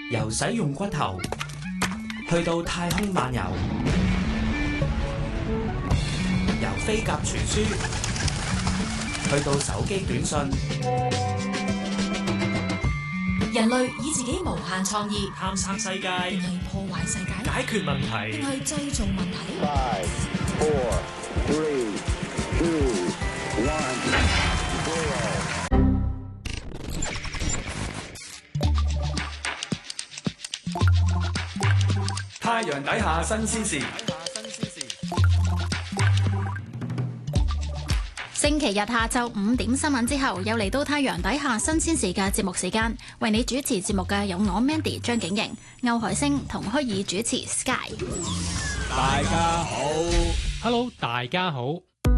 由使用骨頭去到太空漫遊，由飛鴿傳書去到手機短信， 人類以自己無限創意探索世界， 定係破壞世界？ 解決問題， 定係製造問題？ 5, 4, 3, 2, 1, 0。 太陽底下新鮮事。 星期日下晝5點新聞之後，又嚟到太陽底下新鮮事嘅節目時間。為你主持節目嘅有我 Mandy 張景瑩、歐海星同虛擬主持 Sky。 大家好 ，Hello， 大家好。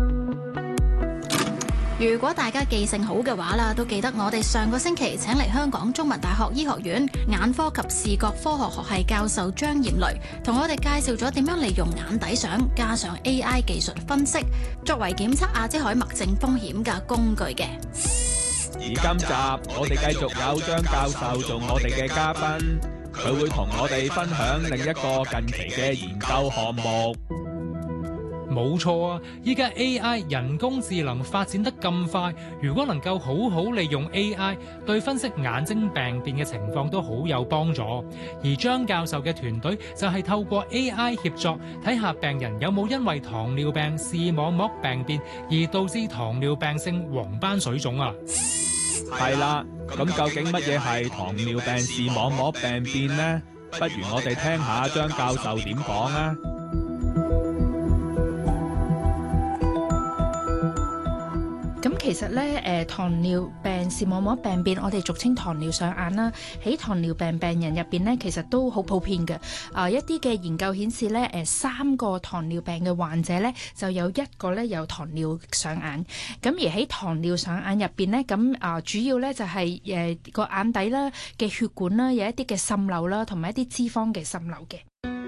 如果大家記性好嘅話啦，都記得我哋上個星期請嚟香港中文大學醫學院眼科及視覺科學學系教授張彥雷，同我哋介紹咗點樣利用眼底相加上 AI 技術分析，作為檢測阿茲海默症風險嘅工具嘅。 而今集我哋繼續有張教授做我哋嘅嘉賓，佢會同我哋分享另一個近期嘅研究項目。冇錯啊！依家 AI 人工智能發展得咁快，如果能夠好好利用 AI， 對分析眼睛病變嘅情況都好有幫助。而張教授嘅團隊就係透過 AI 協助，睇下病人有冇因為糖尿病視網膜病變而導致糖尿病性黃斑水腫啊！係啦，咁究竟乜嘢係糖尿病視網膜病變呢？不如我哋聽下張教授點講啊！ 咁其實咧，糖尿病視網膜病變，我哋俗稱糖尿上眼啦。喺糖尿病病人入邊咧，其實都好普遍嘅。一啲嘅研究顯示咧，3個糖尿病嘅患者咧，就有1個咧有糖尿上眼。咁而喺糖尿上眼入邊咧，咁主要咧就係個眼底啦嘅血管啦，有一啲嘅滲漏啦，同埋一啲脂肪嘅滲漏嘅。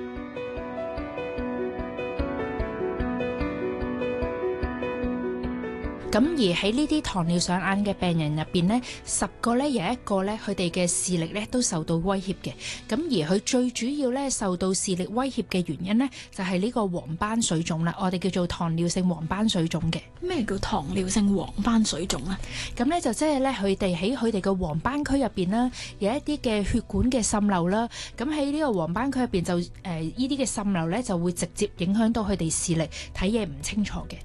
咁而喺呢啲糖尿上眼嘅病人入邊呢，10個咧有1個咧，佢哋嘅視力咧都受到威脅嘅。咁而佢最主要咧受到視力威脅嘅原因呢，就係呢個黃斑水腫啦。我哋叫做糖尿性黃斑水腫嘅。 咩叫糖尿性黃斑水腫呢？ 咁咧就即係咧，佢哋喺佢哋嘅黃斑區入邊啦，有一啲嘅血管嘅滲漏啦。咁喺呢個黃斑區入邊就呢啲嘅滲漏咧就會直接影響到佢哋視力，睇嘢唔清楚嘅。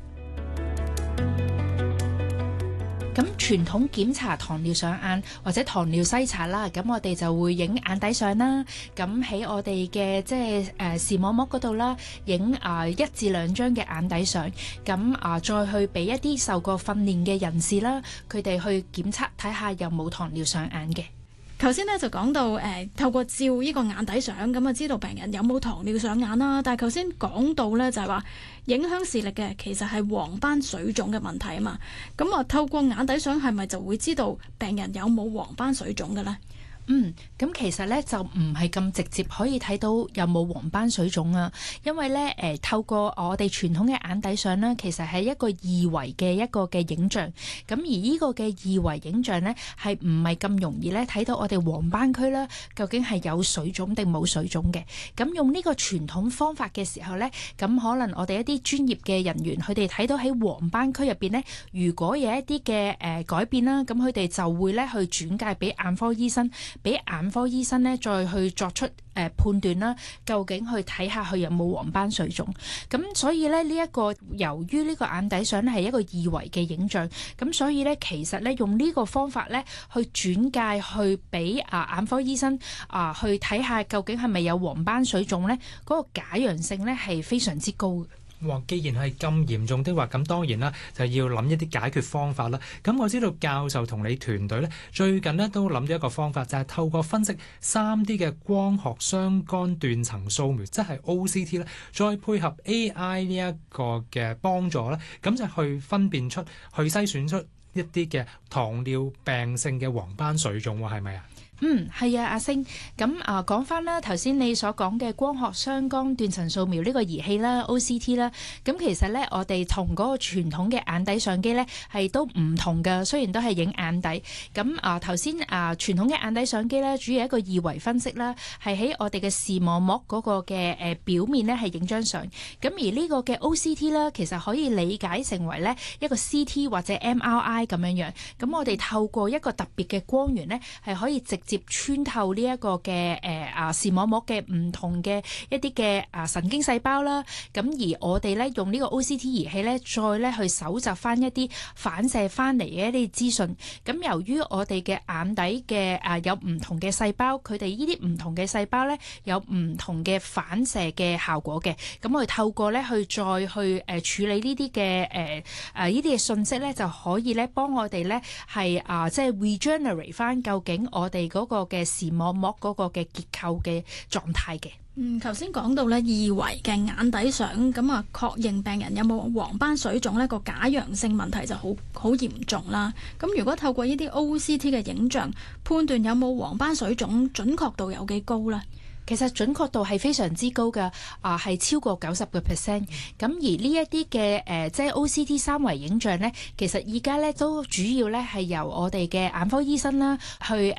咁傳統檢查糖尿上眼或者糖尿篩查啦，咁我哋就會影眼底相啦。咁喺我哋嘅即係視網膜嗰度啦，影1至2張嘅眼底相。咁再去俾一啲受過訓練嘅人士啦，佢哋去檢測睇下有冇糖尿上眼嘅。 頭先咧就講到透過照呢個眼底相咁啊，知道病人有冇糖尿上眼啦。但係頭先講到咧就係話影響視力嘅其實係黃斑水腫嘅問題啊嘛。咁透過眼底相係咪就會知道病人有冇黃斑水腫嘅咧？ 咁其實咧就唔係咁直接可以睇到有冇黃斑水腫啊，因為咧透過我哋傳統嘅眼底相咧，其實係一個二維嘅一個嘅影像。咁而呢個嘅二維影像咧係唔係咁容易咧睇到我哋黃斑區啦，究竟係有水腫定冇水腫嘅？咁用呢個傳統方法嘅時候咧，咁可能我哋一啲專業嘅人員，佢哋睇到喺黃斑區入邊咧，如果有一啲嘅改變啦，咁佢哋就會咧去轉介俾眼科醫生。俾眼科醫生咧再去作出判斷啦，究竟去睇下佢有冇黃斑水腫。咁所以咧呢一個由於呢個眼底相咧係一個二維嘅影像，咁所以咧其實咧用呢個方法咧去轉介去俾眼科醫生去睇下究竟係咪有黃斑水腫咧，嗰個假陽性咧係非常之高嘅。 哇！既然係咁嚴重的話，咁當然啦，就要諗一啲解決方法啦。咁我知道教授同你團隊咧，最近咧都諗咗一個方法，就係透過分析 3D 嘅光學雙肝斷層掃描，即係 OCT 咧，再配合 AI 呢一個嘅幫助咧，咁就去分辨出、去篩選出一啲嘅糖尿病性嘅黃斑水腫喎，係咪啊？ 係啊，阿星。咁講翻啦，頭先你所講嘅光學雙光斷層掃描呢個儀器啦 ，OCT 啦，咁其實咧我哋同嗰個傳統嘅眼底相機咧係都唔同嘅，雖然都係影眼底。咁頭先傳統嘅眼底相機咧，主要一個二維分析啦，係喺我哋嘅視網膜嗰個嘅表面咧係影張相。咁而呢個嘅 OCT 咧，其實可以理解成為咧一個 CT 或者 MRI 咁樣樣。咁我哋透過一個特別嘅光源咧，係可以直接穿透呢一個嘅視網膜嘅唔同嘅一啲嘅神經細胞啦。咁而我哋咧用呢個 OCT 儀器咧，再咧去搜集翻一啲反射翻嚟嘅一啲資訊。咁由於我哋嘅眼底嘅有唔同嘅細胞，佢哋呢啲唔同嘅細胞咧有唔同嘅反射嘅效果嘅。咁我哋透過咧去再去處理呢啲嘅呢啲嘅信息咧，就可以咧幫我哋咧係即係 regenerate 翻究竟我哋嗰個嘅視網膜嗰個嘅結構嘅狀態嘅。 頭先講到咧二維嘅眼底相，咁確認病人有冇黃斑水腫呢個假陽性問題就好嚴重啦。咁如果透過呢啲 OCT 嘅影像判斷有冇黃斑水腫，準確度有幾高呢？ 其實準確度係非常之高嘅，係超過90%。咁而呢一啲嘅即係 OCT 三維影像咧，其實而家咧都主要咧係由我哋嘅眼科醫生啦去